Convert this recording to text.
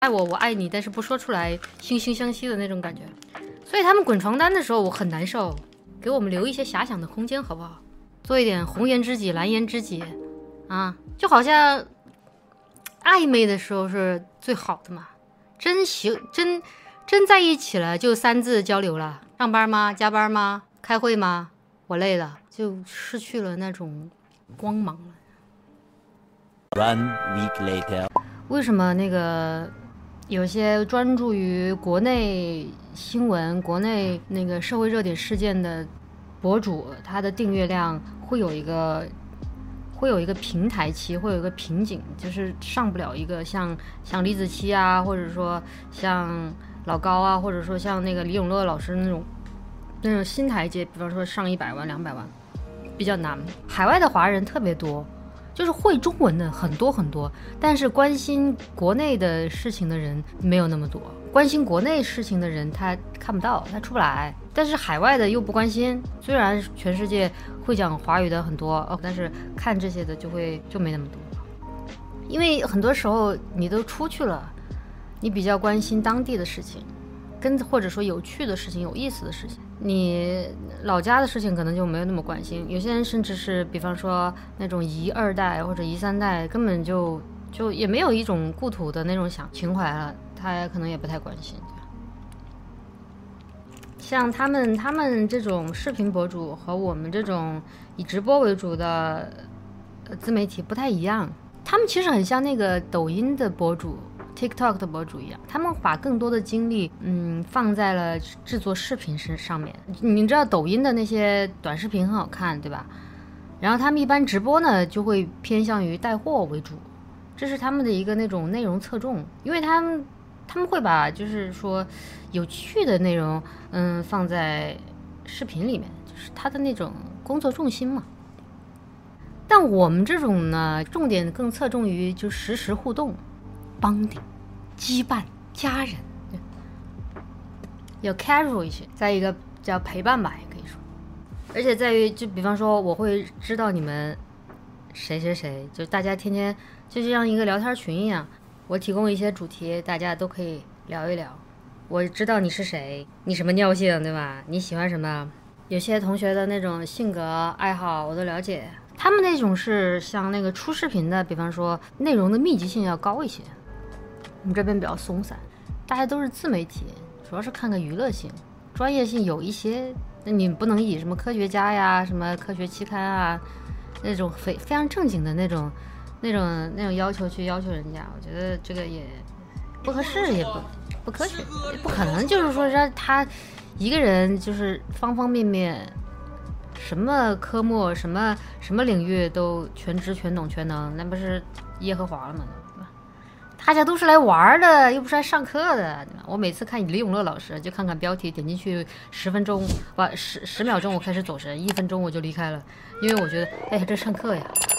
爱我，我爱你，但是不说出来，惺惺相惜的那种感觉。所以他们滚床单的时候，我很难受，给我们留一些遐想的空间，好不好？做一点红颜知己、蓝颜知己，啊，就好像暧昧的时候是最好的嘛。真在一起了，就3字交流了：上班吗？加班吗？开会吗？我累了，就失去了那种光芒了。 1 week later， 为什么那个有些专注于国内新闻、国内那个社会热点事件的博主，他的订阅量会有一个平台期，会有一个瓶颈，就是上不了一个像李子柒啊，或者说像老高啊，或者说像那个李永乐老师那种新台阶，比方说上100万、200万，比较难。海外的华人特别多。就是会中文的很多很多，但是关心国内的事情的人没有那么多。关心国内事情的人他看不到，他出不来。但是海外的又不关心，虽然全世界会讲华语的很多，但是看这些的就没那么多。因为很多时候你都出去了，你比较关心当地的事情，或者说有趣的事情、有意思的事情。你老家的事情可能就没有那么关心，有些人甚至是比方说那种姨2代或者姨3代，根本就也没有一种故土的那种情怀了，他可能也不太关心。像他们这种视频博主和我们这种以直播为主的自媒体不太一样，他们其实很像那个抖音的博主、TikTok 的博主一样，他们把更多的精力放在了制作视频上面。你知道抖音的那些短视频很好看，对吧？然后他们一般直播呢就会偏向于带货为主，这是他们的一个那种内容侧重，因为他们会把就是说有趣的内容放在视频里面，就是他的那种工作重心嘛。但我们这种呢，重点更侧重于就实时互动、bonding、羁绊、家人，要 casual 一些。再一个叫陪伴吧，也可以说。而且在于就比方说我会知道你们谁，就大家天天就像一个聊天群一样，我提供一些主题，大家都可以聊一聊。我知道你是谁，你什么尿性，对吧？你喜欢什么？有些同学的那种性格爱好我都了解。他们那种是像那个出视频的，比方说内容的密集性要高一些，我们这边比较松散，大家都是自媒体，主要是看个娱乐性，专业性有一些，那你不能以什么科学家呀、什么科学期刊啊那种非常正经的那种要求去要求人家，我觉得这个也不合适，也不科学，也不可能就是说让他一个人就是方方面面什么科目什么领域都全知全懂全能，那不是耶和华了吗？大家都是来玩的，又不是来上课的。我每次看李永乐老师，就看看标题，点进去10分钟，10秒钟我开始走神，1分钟我就离开了，因为我觉得，哎呀，这上课呀。